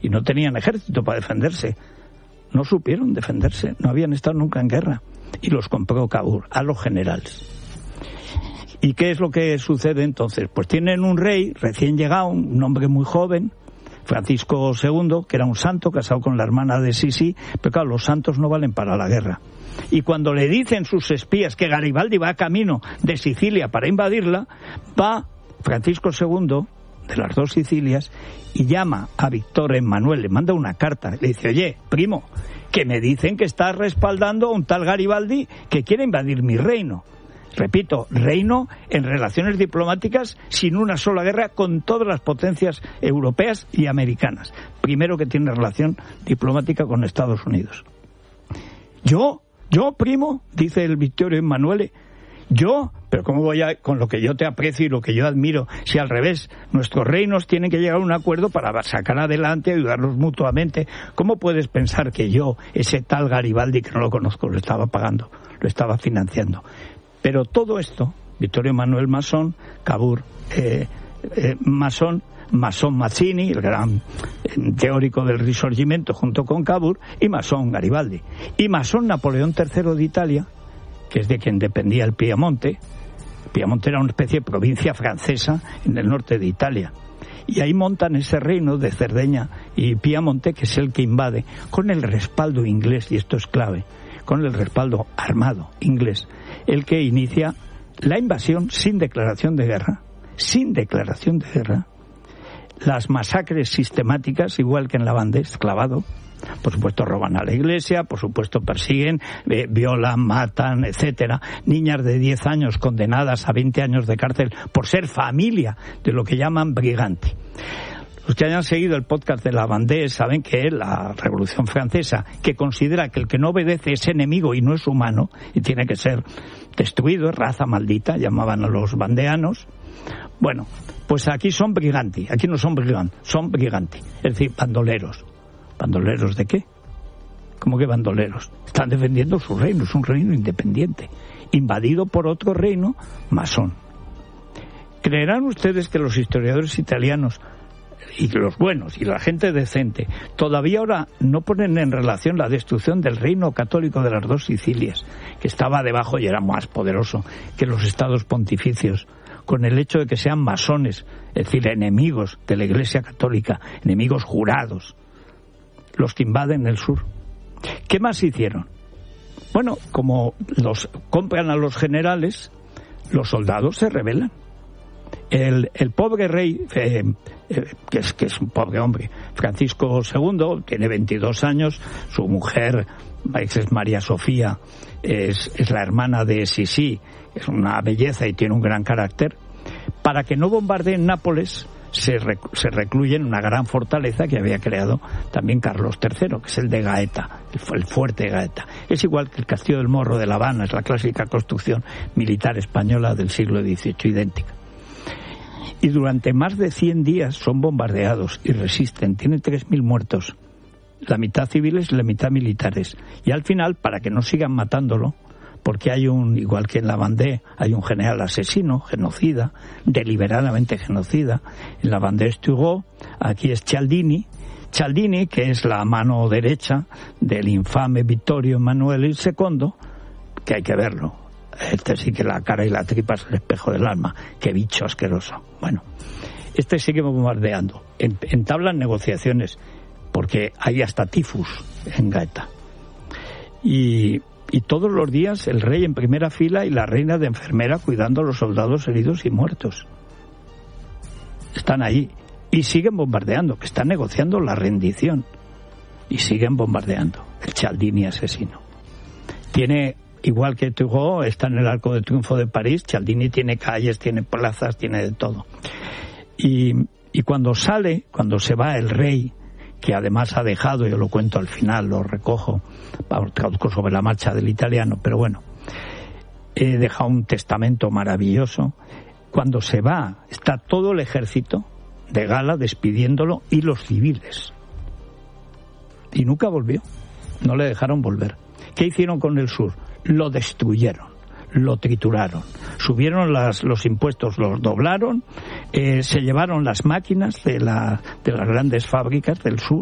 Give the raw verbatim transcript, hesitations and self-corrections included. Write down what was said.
y no tenían ejército para defenderse. No supieron defenderse, no habían estado nunca en guerra. Y los compró Cavour a los generales. ¿Y qué es lo que sucede entonces? Pues tienen un rey recién llegado, un hombre muy joven, Francisco segundo, que era un santo, casado con la hermana de Sisi, pero claro, los santos no valen para la guerra. Y cuando le dicen sus espías que Garibaldi va camino de Sicilia para invadirla, va Francisco segundo, de las dos Sicilias, y llama a Víctor Emmanuel, le manda una carta, le dice, oye, primo, que me dicen que estás respaldando a un tal Garibaldi que quiere invadir mi reino. Repito, reino en relaciones diplomáticas sin una sola guerra con todas las potencias europeas y americanas. Primero que tiene relación diplomática con Estados Unidos. Yo, yo, primo, dice el Vittorio Emanuele, yo, pero ¿cómo voy a, con lo que yo te aprecio y lo que yo admiro, si al revés, nuestros reinos tienen que llegar a un acuerdo para sacar adelante, ayudarnos mutuamente? ¿Cómo puedes pensar que yo, ese tal Garibaldi, que no lo conozco, lo estaba pagando, lo estaba financiando? Pero todo esto, Vittorio Emanuele Masson, Cavour eh, eh, Masson, Masson Mazzini, el gran eh, teórico del Risorgimento junto con Cavour, y Masson Garibaldi. Y Masson Napoleón tercero de Italia, que es de quien dependía el Piamonte. Piamonte era una especie de provincia francesa en el norte de Italia. Y ahí montan ese reino de Cerdeña y Piamonte, que es el que invade, con el respaldo inglés, y esto es clave, con el respaldo armado inglés, el que inicia la invasión sin declaración de guerra, sin declaración de guerra, las masacres sistemáticas, igual que en la Vendée, clavado, por supuesto roban a la iglesia, por supuesto persiguen, eh, violan, matan, etcétera, niñas de diez años condenadas a veinte años de cárcel por ser familia de lo que llaman brigante. Los que hayan seguido el podcast de la Vendée saben que la Revolución Francesa, que considera que el que no obedece es enemigo y no es humano, y tiene que ser destruido, es raza maldita, llamaban a los vandeanos. Bueno, pues aquí son briganti, aquí no son briganti, son briganti, es decir, bandoleros. ¿Bandoleros de qué? ¿Cómo que bandoleros? Están defendiendo su reino, es un reino independiente, invadido por otro reino masón. ¿Creerán ustedes que los historiadores italianos y los buenos y la gente decente todavía ahora no ponen en relación la destrucción del reino católico de las dos Sicilias, que estaba debajo y era más poderoso que los estados pontificios, con el hecho de que sean masones, es decir, enemigos de la Iglesia Católica, enemigos jurados, los que invaden el sur? ¿Qué más hicieron? Bueno, como los compran a los generales, los soldados se rebelan. El, el pobre rey, eh, eh, que, es, que es un pobre hombre, Francisco segundo, tiene veintidós años, su mujer, es María Sofía, es, es la hermana de Sisi, es una belleza y tiene un gran carácter. Para que no bombardeen Nápoles, se, rec, se recluye en una gran fortaleza que había creado también Carlos tercero, que es el de Gaeta, el, el fuerte de Gaeta. Es igual que el Castillo del Morro de La Habana, es la clásica construcción militar española del siglo dieciocho, idéntica. Y durante más de cien días son bombardeados y resisten. Tienen tres mil muertos. La mitad civiles y la mitad militares. Y al final, para que no sigan matándolo, porque hay un, igual que en la Vendée, hay un general asesino, genocida, deliberadamente genocida. En la Vendée es Turgot, aquí es Cialdini. Cialdini, que es la mano derecha del infame Vittorio Emanuele segundo, que hay que verlo. Este sí que la cara y la tripa es el espejo del alma. Qué bicho asqueroso. Bueno, este sigue bombardeando. Entablan negociaciones, porque hay hasta tifus en Gaeta. Y, y todos los días el rey en primera fila y la reina de enfermera cuidando a los soldados heridos y muertos. Están ahí. Y siguen bombardeando, que están negociando la rendición. Y siguen bombardeando. El Cialdini asesino. Tiene... Igual que Turgot está en el Arco de Triunfo de París, Cialdini tiene calles, tiene plazas, tiene de todo. Y, y cuando sale, cuando se va el rey, que además ha dejado, yo lo cuento al final, lo recojo, traduzco sobre la marcha del italiano, pero bueno, he dejado un testamento maravilloso. Cuando se va, está todo el ejército de gala despidiéndolo y los civiles. Y nunca volvió, no le dejaron volver. ¿Qué hicieron con el sur? Lo destruyeron, lo trituraron, subieron las, los impuestos, los doblaron, eh, se llevaron las máquinas de, la, de las grandes fábricas del sur,